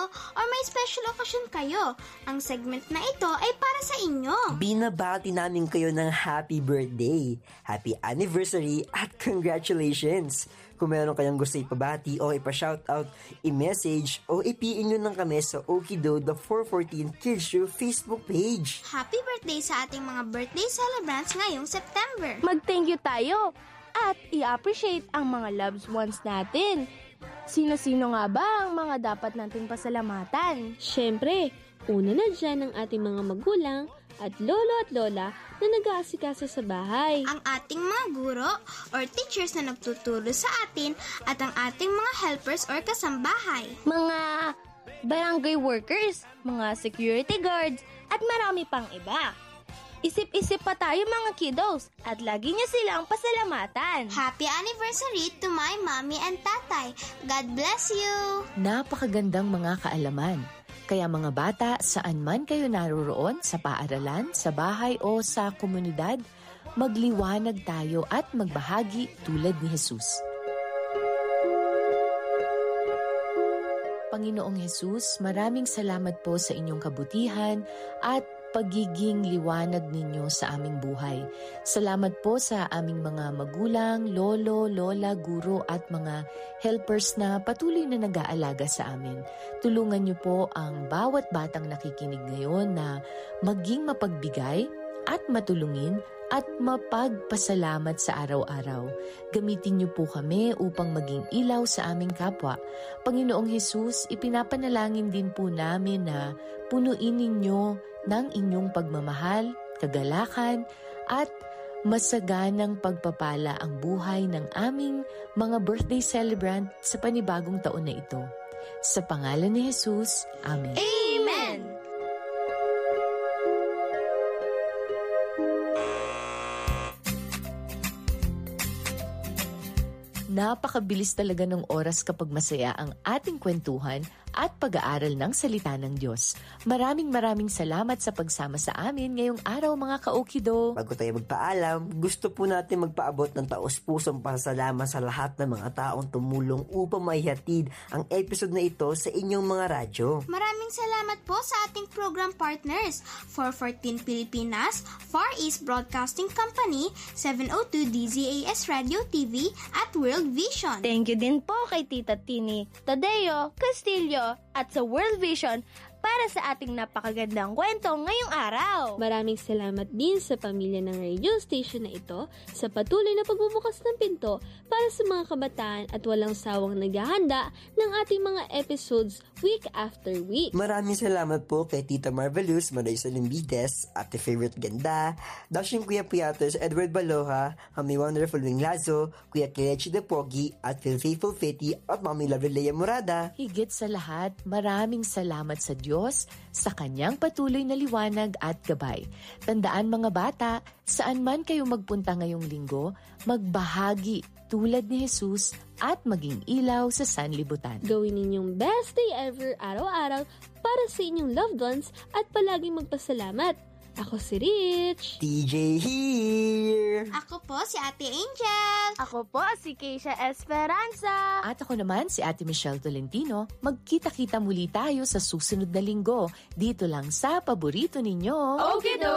or may special occasion kayo, ang segment na ito ay para sa inyo. Binabati namin kayo ng happy birthday, happy anniversary at congratulations! Kung meron kayong gusto ipabati o ipa-shoutout, i-message o i-PN nyo lang kami sa Okido The 414 Kids Show Facebook page. Happy birthday sa ating mga birthday celebrants ngayong September. Mag-thank you tayo at i-appreciate ang mga loved ones natin. Sino-sino nga ba ang mga dapat nating pasalamatan? Siyempre, una na dyan ang ating mga magulang at lolo at lola na nag-aasikaso sa bahay. Ang ating mga guro or teachers na nagtuturo sa atin at ang ating mga helpers or kasambahay. Mga barangay workers, mga security guards, at marami pang iba. Isip-isip pa tayo mga kiddos at lagi niyo silang pasalamatan. Happy anniversary to my mommy and tatay. God bless you! Napakagandang mga kaalaman. Kaya mga bata, saan man kayo naroroon, sa paaralan, sa bahay o sa komunidad, magliwanag tayo at magbahagi tulad ni Jesus. Panginoong Jesus, maraming salamat po sa inyong kabutihan at pagiging liwanag ninyo sa aming buhay. Salamat po sa aming mga magulang, lolo, lola, guro at mga helpers na patuloy na nag-aalaga sa amin. Tulungan niyo po ang bawat batang nakikinig ngayon na maging mapagbigay at matulungin at mapagpasalamat sa araw-araw. Gamitin niyo po kami upang maging ilaw sa aming kapwa. Panginoong Jesus, ipinapanalangin din po namin na punuin ninyo ng inyong pagmamahal, kagalakan, at masaganang pagpapala ang buhay ng aming mga birthday celebrant sa panibagong taon na ito. Sa pangalan ni Jesus, Amen. Amen! Napakabilis talaga ng oras kapag masaya ang ating kwentuhan at pag-aaral ng salita ng Diyos. Maraming salamat sa pagsama sa amin ngayong araw mga ka-Okido. Bago tayo magpaalam, gusto po natin magpaabot ng taos-pusong pasalamat sa lahat ng mga taong tumulong upang maihatid ang episode na ito sa inyong mga radyo. Maraming salamat po sa ating program partners, 414 Pilipinas, Far East Broadcasting Company, 702 DZAS Radio TV, at World Vision. Thank you din po kay Tita Tini, Tadeo, Castillo, at sa World Vision para sa ating napakagandang kwento ngayong araw. Maraming salamat din sa pamilya ng radio station na ito sa patuloy na pagbubukas ng pinto para sa mga kabataan at walang sawang naghahanda ng ating mga episodes week after week. Maraming salamat po kay Tita Marvelous, Marisa Limbides, Ate Favorite Ganda, Dashing Kuya Piatos, Edward Baloha, Mami Wonderful Wing Lazo, Kuya Kirechi de Pogi, at Phil Faithful Fetty, at Mami Lovely Leia Morada. Higit sa lahat, maraming salamat sa Diyos sa kanyang patuloy na liwanag at gabay. Tandaan mga bata, saan man kayo magpunta ngayong linggo, magbahagi tulad ni Jesus at maging ilaw sa sanlibutan. Gawin ninyong best day ever araw-araw para sa inyong loved ones at palaging magpasalamat. Ako si Rich. TJ here. Ako po si Ate Angel. Ako po si Keisha Esperanza. At ako naman si Ate Michelle Tolentino. Magkita-kita muli tayo sa susunod na linggo dito lang sa paborito ninyo. Okido!